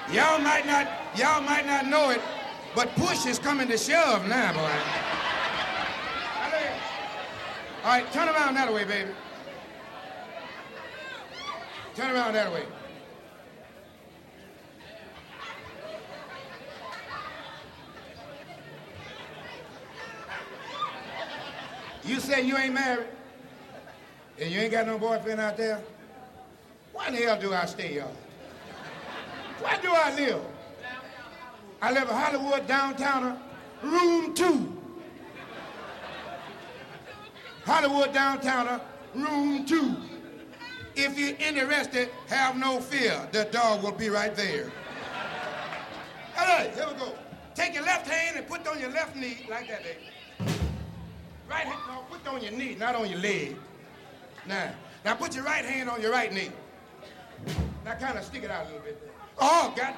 Y'all might not know it, but push is coming to shove now, boy. All right, turn around that way, baby. Turn around that way. You say you ain't married? And you ain't got no boyfriend out there? Why the hell do I stay, y'all? Where do I live? I live in Hollywood, downtown, room 2. Hollywood, downtown, room 2. If you're interested, have no fear. The dog will be right there. All right, here we go. Take your left hand and put on your left knee like that, baby. Right hand, no, put it on your knee, not on your leg. Now put your right hand on your right knee. Now kind of stick it out a little bit. Oh, got it.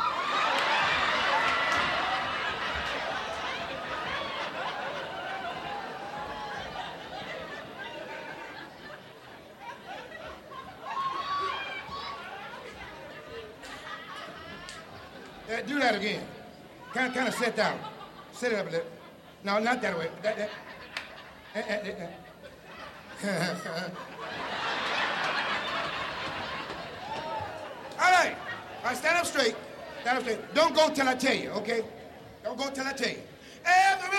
Do that again. Kind of sit down. Sit it up a little. No, not that way. That. All right, stand up straight. Stand up straight. Don't go till I tell you, okay? Don't go till I tell you.